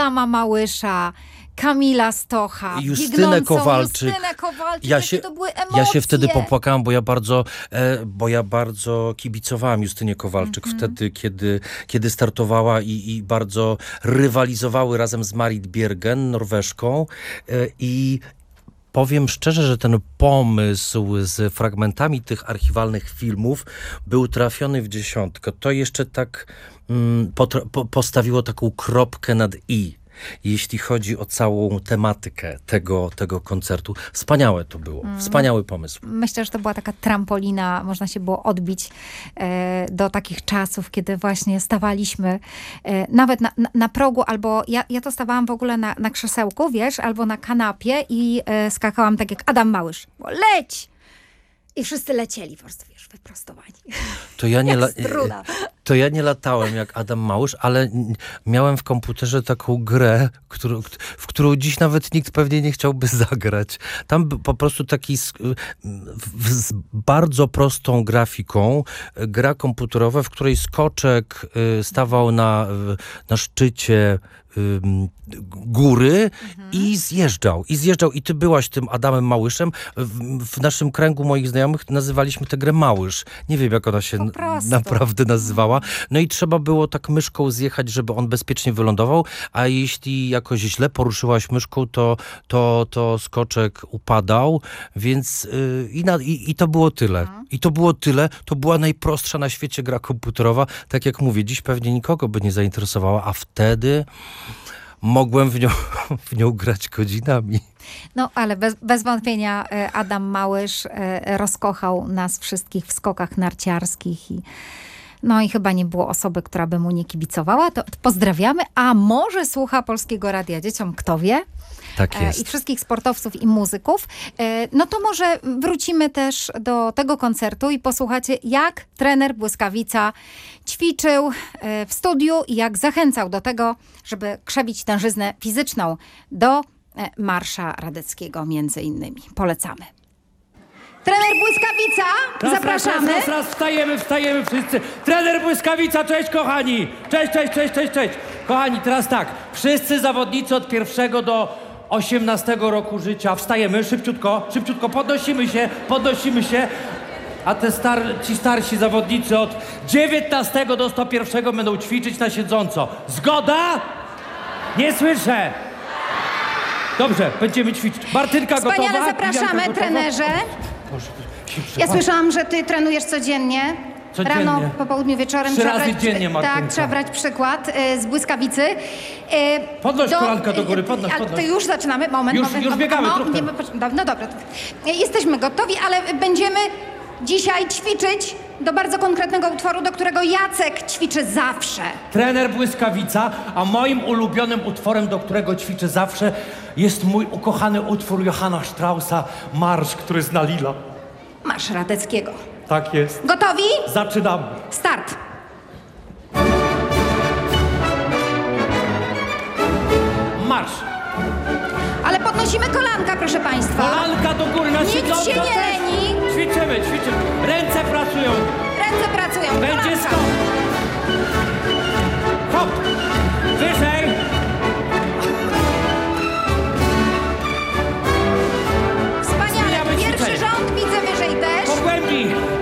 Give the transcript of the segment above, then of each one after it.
Adama Małysza, Kamila Stocha, Justynę Kowalczyk. Jakie to były emocje. Ja się wtedy popłakałem, bo ja bardzo kibicowałam Justynie Kowalczyk wtedy, kiedy startowała i bardzo rywalizowały razem z Marit Bjergen, Norweżką. I powiem szczerze, że ten pomysł z fragmentami tych archiwalnych filmów był trafiony w dziesiątkę. To jeszcze tak postawiło taką kropkę nad i. Jeśli chodzi o całą tematykę tego koncertu. Wspaniałe to było. Wspaniały pomysł. Myślę, że to była taka trampolina, można się było odbić do takich czasów, kiedy właśnie stawaliśmy nawet na progu, albo ja to stawałam w ogóle na krzesełku, wiesz, albo na kanapie i skakałam tak jak Adam Małysz. Bo leć! I wszyscy lecieli po prostu, wiesz, wyprostowani. To ja nie latałem jak Adam Małysz, ale miałem w komputerze taką grę, w którą dziś nawet nikt pewnie nie chciałby zagrać. Tam po prostu taki z bardzo prostą grafiką, gra komputerowa, w której skoczek stawał na szczycie góry i zjeżdżał. I ty byłaś tym Adamem Małyszem. W naszym kręgu moich znajomych nazywaliśmy tę grę Małysz. Nie wiem, jak ona się naprawdę nazywała. No i trzeba było tak myszką zjechać, żeby on bezpiecznie wylądował, a jeśli jakoś źle poruszyłaś myszką, to skoczek upadał, więc i to było tyle. I to było tyle. To była najprostsza na świecie gra komputerowa. Tak jak mówię, dziś pewnie nikogo by nie zainteresowała, a wtedy mogłem w nią grać godzinami. No, ale bez wątpienia Adam Małysz rozkochał nas wszystkich w skokach narciarskich i chyba nie było osoby, która by mu nie kibicowała. To pozdrawiamy, a może słucha Polskiego Radia Dzieciom, kto wie? Tak jest. I wszystkich sportowców i muzyków. No to może wrócimy też do tego koncertu i posłuchacie, jak trener Błyskawica ćwiczył w studiu i jak zachęcał do tego, żeby krzewić tężyznę fizyczną do Marsza Radeckiego między innymi. Polecamy. Trener Błyskawica, zapraszamy. Raz, wstajemy wszyscy. Trener Błyskawica, cześć kochani. Cześć. Kochani, teraz tak. Wszyscy zawodnicy od 1 do 18 roku życia. Wstajemy szybciutko, podnosimy się. A ci starsi zawodnicy od 19 do 101 będą ćwiczyć na siedząco. Zgoda? Nie słyszę. Dobrze, będziemy ćwiczyć. Martynka gotowa? Wspaniale, zapraszamy, trenerze. Ja słyszałam, że ty trenujesz codziennie. Rano, po południu, wieczorem. 3 razy dziennie, Martynka. Tak, trzeba brać przykład z Błyskawicy. Podnoś kolanka do góry, podnoś. To już zaczynamy, moment. Już biegamy trochę. No dobra, jesteśmy gotowi, ale będziemy dzisiaj ćwiczyć do bardzo konkretnego utworu, do którego Jacek ćwiczy zawsze. Trener Błyskawica, a moim ulubionym utworem, do którego ćwiczę zawsze, jest mój ukochany utwór Johanna Straussa, Marsz, który zna Lila. Marsz Radeckiego. Tak jest. Gotowi? Zaczynamy. Start. Marsz. Ale podnosimy kolanka, proszę państwa. Kolanka do góry na siedząco. Nikt się nie leni. Ćwiczymy. Ręce pracują. Będzie kolanka. skok. Hop. Wyżej. Wspaniale. Pierwszy rząd widzę wyżej też. Po głębi.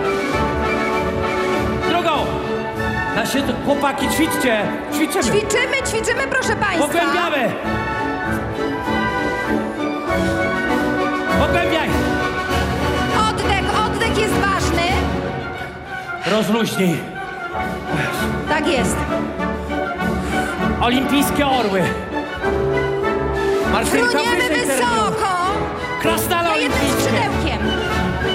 Drugą. Chłopaki, ćwiczymy. Ćwiczymy, proszę państwa. Pogłębiamy. Pogłębiaj. Oddech jest ważny. Rozluźnij. Tak jest. Olimpijskie orły. Marszynka, Fruniemy wyżej wysoko. Krasna